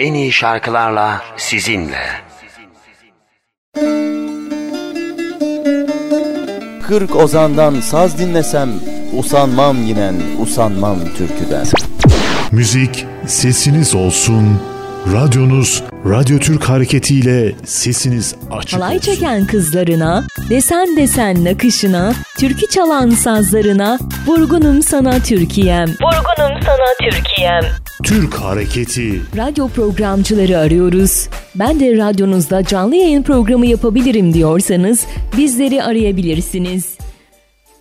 en iyi şarkılarla sizinle. 40 ozandan saz dinlesem, usanmam yinen, usanmam türküden. Müzik sesiniz olsun, radyonuz Radyo Türk hareketiyle sesiniz açık Halay olsun. çeken kızlarına, desen desen nakışına, türkü çalan sazlarına, vurgunum sana Türkiye'm. Vurgunum sana Türkiye'm. Türk hareketi. Radyo programcıları arıyoruz. Ben de radyonuzda canlı yayın programı yapabilirim diyorsanız bizleri arayabilirsiniz.